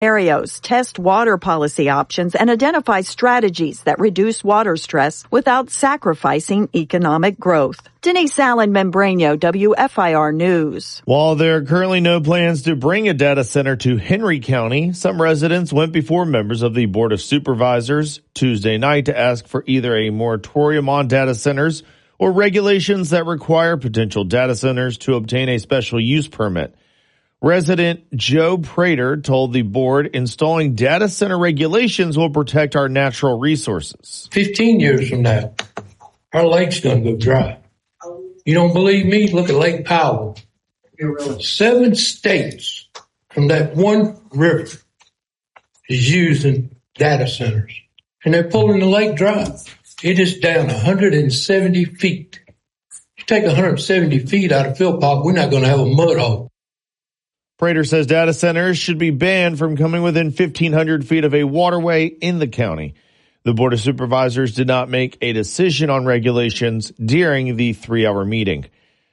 Arios test water policy options and identify strategies that reduce water stress without sacrificing economic growth. Denise Allen Membrano, WFIR News. While there are currently no plans to bring a data center to Henry County, some residents went before members of the Board of Supervisors Tuesday night to ask for either a moratorium on data centers or regulations that require potential data centers to obtain a special use permit. Resident Joe Prater told the board installing data center regulations will protect our natural resources. 15 years from now, our lake's going to go dry. You don't believe me? Look at Lake Powell. 7 states from that one river is using data centers, and they're pulling the lake dry. It is down 170 feet. You take 170 feet out of Philpott, we're not going to have a mud hole. Prater says data centers should be banned from coming within 1,500 feet of a waterway in the county. The Board of Supervisors did not make a decision on regulations during the 3-hour meeting.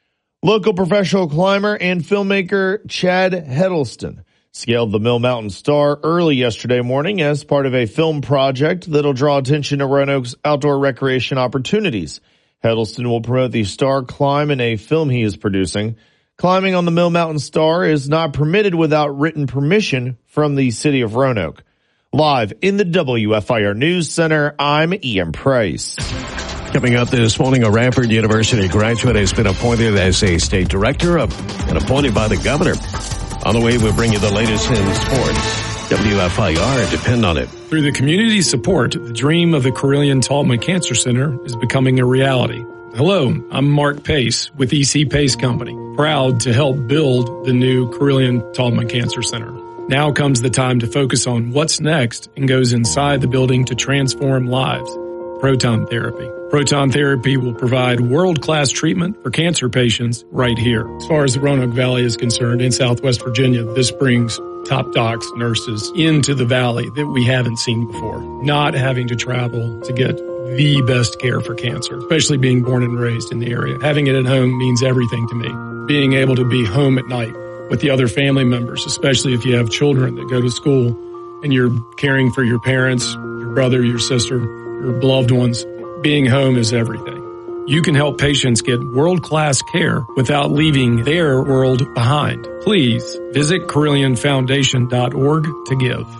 Local professional climber and filmmaker Chad Heddleston scaled the Mill Mountain Star early yesterday morning as part of a film project that'll draw attention to Roanoke's outdoor recreation opportunities. Heddleston will promote the Star Climb in a film he is producing. Climbing on the Mill Mountain Star is not permitted without written permission from the city of Roanoke. Live in the WFIR News Center, I'm Ian Price. Coming up this morning, a Radford University graduate has been appointed as a state director and appointed by the governor. On the way, we'll bring you the latest in sports. WFIR, depend on it. Through the community support, the dream of the Carilion-Taubman Cancer Center is becoming a reality. Hello, I'm Mark Pace with EC Pace Company, proud to help build the new Carilion-Taubman Cancer Center. Now comes the time to focus on what's next and goes inside the building to transform lives. Proton therapy. Proton therapy will provide world-class treatment for cancer patients right here. As far as the Roanoke Valley is concerned, in Southwest Virginia, this brings top docs, nurses into the valley that we haven't seen before. Not having to travel to get the best care for cancer, especially being born and raised in the area. Having it at home means everything to me. Being able to be home at night with the other family members, especially if you have children that go to school and you're caring for your parents, your brother, your sister, your beloved ones, being home is everything. You can help patients get world-class care without leaving their world behind. Please visit CarillionFoundation.org to give.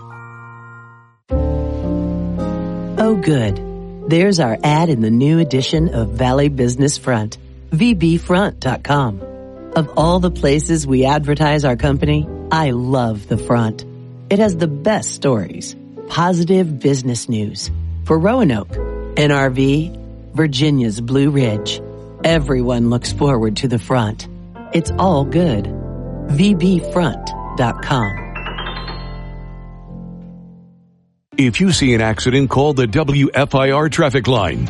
Oh, good. There's our ad in the new edition of Valley Business Front, VBFront.com. Of all the places we advertise our company, I love the Front. It has the best stories, positive business news. For Roanoke, NRV, Virginia's Blue Ridge. Everyone looks forward to the Front. It's all good. VBFront.com. If you see an accident, call the WFIR traffic line,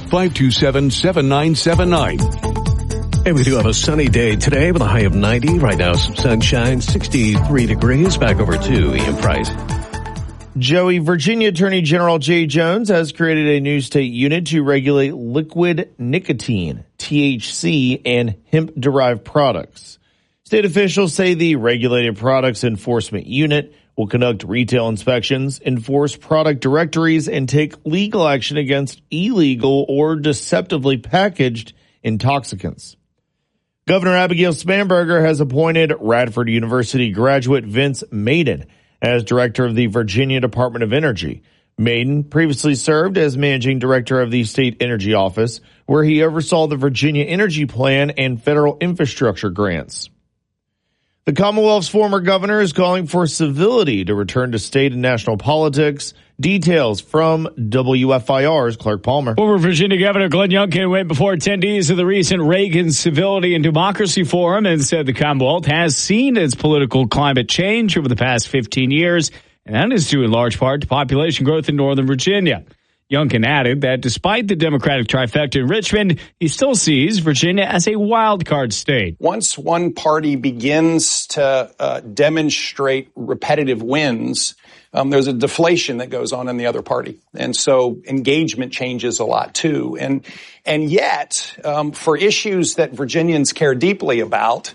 527-7979. Hey, we do have a sunny day today with a high of 90. Right now, some sunshine, 63 degrees. Back over to Ian Price. Joey, Virginia Attorney General Jay Jones has created a new state unit to regulate liquid nicotine, THC, and hemp-derived products. State officials say the Regulated Products Enforcement Unit will conduct retail inspections, enforce product directories, and take legal action against illegal or deceptively packaged intoxicants. Governor Abigail Spanberger has appointed Radford University graduate Vince Maiden as director of the Virginia Department of Energy. Maiden previously served as managing director of the State Energy Office, where he oversaw the Virginia Energy Plan and federal infrastructure grants. The Commonwealth's former governor is calling for civility to return to state and national politics. Details from WFIR's Clark Palmer. Former Virginia Governor Glenn Youngkin went before attendees of the recent Reagan Civility and Democracy Forum and said the Commonwealth has seen its political climate change over the past 15 years, and that is due in large part to population growth in Northern Virginia. Youngkin added that despite the Democratic trifecta in Richmond, he still sees Virginia as a wild card state. Once one party begins to demonstrate repetitive wins, there's a deflation that goes on in the other party. And so engagement changes a lot too. And yet, for issues that Virginians care deeply about,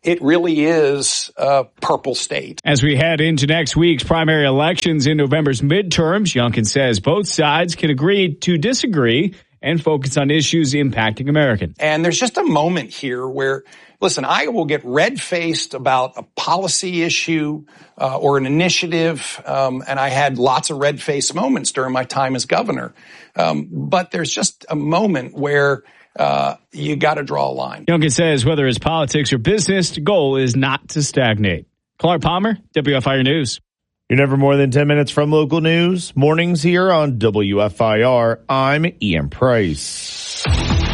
it really is a purple state. As we head into next week's primary elections in November's midterms, Youngkin says both sides can agree to disagree and focus on issues impacting Americans. And there's just a moment here where, listen, I will get red-faced about a policy issue or an initiative, and I had lots of red-faced moments during my time as governor. But there's just a moment where you got to draw a line. Youngkin says whether it's politics or business, the goal is not to stagnate. Clark Palmer, WFIR News. You're never more than 10 minutes from local news. Mornings here on WFIR. I'm Ian Price.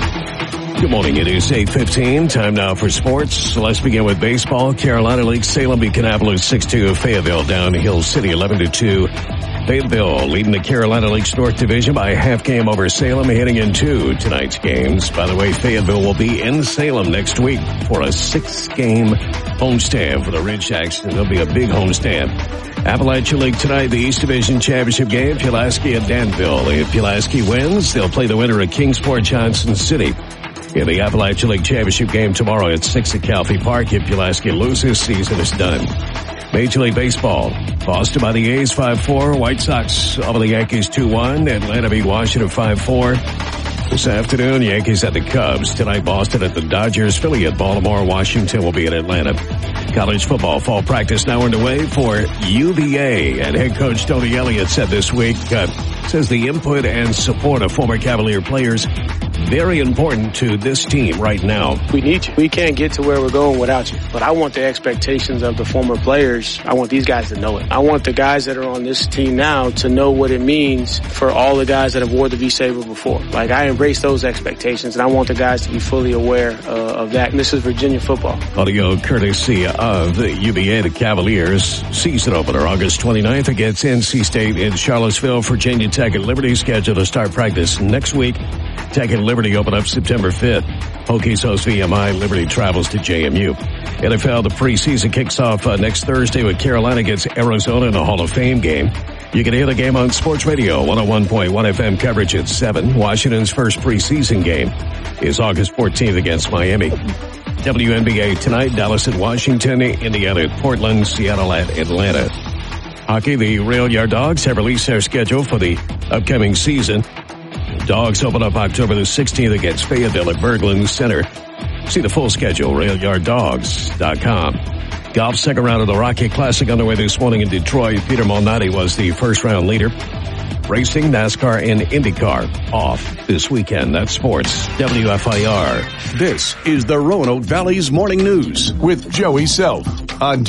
Good morning. It is 8:15. Time now for sports. Let's begin with baseball. Carolina League, Salem beat Kannapolis 6-2. Fayetteville down Hill City 11-2. Fayetteville leading the Carolina League's North Division by a half game over Salem, heading into tonight's games. By the way, Fayetteville will be in Salem next week for a 6-game homestand for the Red Shacks, and there'll be a big homestand. Appalachia League tonight, the East Division Championship game, Pulaski at Danville. If Pulaski wins, they'll play the winner of Kingsport Johnson City. In the Appalachia League Championship game tomorrow at 6 at Calfee Park. If Pulaski loses, season is done. Major League Baseball. Boston by the A's 5-4. White Sox over the Yankees 2-1. Atlanta beat Washington 5-4. This afternoon, Yankees at the Cubs. Tonight, Boston at the Dodgers. Philly at Baltimore. Washington will be in Atlanta. College football fall practice now underway for UVA. And head coach Tony Elliott said this week, says the input and support of former Cavalier players very important to this team right now. We need you. We can't get to where we're going without you. But I want the expectations of the former players. I want these guys to know it. I want the guys that are on this team now to know what it means for all the guys that have wore the V-Saber before. Like, I embrace those expectations, and I want the guys to be fully aware of that. And this is Virginia football. Audio courtesy of the UVA, the Cavaliers. Season opener August 29th against NC State in Charlottesville. Virginia Tech and Liberty scheduled to start practice next week. Tech and Liberty open up September 5th. Hokies host VMI. Liberty travels to JMU. NFL, the preseason kicks off next Thursday with Carolina against Arizona in the Hall of Fame game. You can hear the game on Sports Radio, 101.1 FM coverage at 7. Washington's first preseason game is August 14th against Miami. WNBA tonight, Dallas at Washington, Indiana at Portland, Seattle at Atlanta. Hockey, the Rail Yard Dogs have released their schedule for the upcoming season. Dogs open up October the 16th against Fayetteville at Berglund Center. See the full schedule, railyarddogs.com. Golf second round of the Rocket Classic underway this morning in Detroit. Peter Malnati was the first round leader. Racing, NASCAR, and IndyCar off this weekend. That's sports. WFIR. This is the Roanoke Valley's Morning News with Joey Self on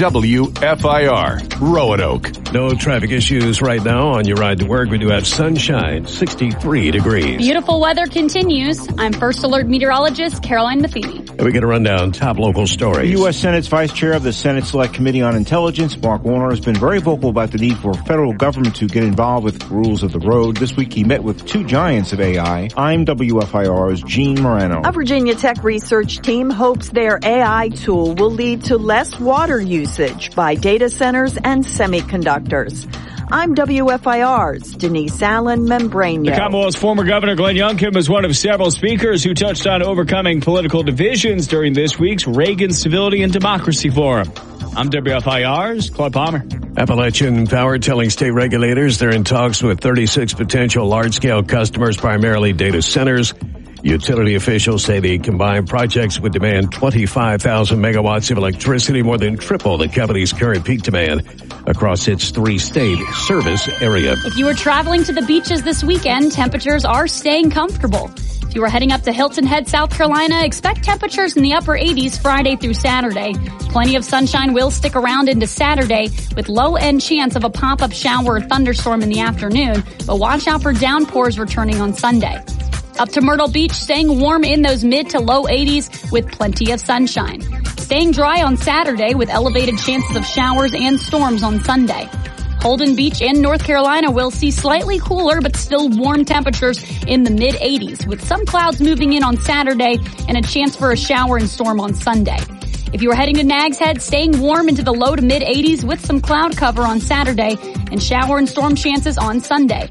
WFIR Roanoke. No traffic issues right now on your ride to work. We do have sunshine, 63 degrees. Beautiful weather continues. I'm First Alert meteorologist Caroline Matheny. And we get a rundown top local stories. The U.S. Senate's Vice Chair of the Senate Select Committee on Intelligence, Mark Warner, has been very vocal about the need for federal government to get involved with rules of the road. This week he met with two giants of AI. I'm WFIR's Gene Morano. A Virginia Tech research team hopes their AI tool will lead to less water usage by data centers and semiconductors. I'm WFIR's Denise Allen Membrano. The Commonwealth's former governor Glenn Youngkin was one of several speakers who touched on overcoming political divisions during this week's Reagan Civility and Democracy Forum. I'm WFIR's Claude Palmer. Appalachian Power telling state regulators they're in talks with 36 potential large-scale customers, primarily data centers. Utility officials say the combined projects would demand 25,000 megawatts of electricity, more than triple the company's current peak demand across its three-state service area. If you are traveling to the beaches this weekend, temperatures are staying comfortable. If you are heading up to Hilton Head, South Carolina, expect temperatures in the upper 80s Friday through Saturday. Plenty of sunshine will stick around into Saturday with low-end chance of a pop-up shower or thunderstorm in the afternoon, but watch out for downpours returning on Sunday. Up to Myrtle Beach, staying warm in those mid to low 80s with plenty of sunshine. Staying dry on Saturday with elevated chances of showers and storms on Sunday. Holden Beach and North Carolina will see slightly cooler but still warm temperatures in the mid 80s with some clouds moving in on Saturday and a chance for a shower and storm on Sunday. If you are heading to Nags Head, staying warm into the low to mid 80s with some cloud cover on Saturday and shower and storm chances on Sunday.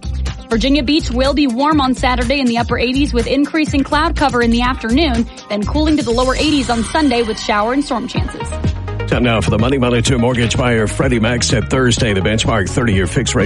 Virginia Beach will be warm on Saturday in the upper 80s with increasing cloud cover in the afternoon, then cooling to the lower 80s on Sunday with shower and storm chances. Time now for the Money Monitor mortgage buyer Freddie Mac said Thursday the benchmark 30-year fixed rate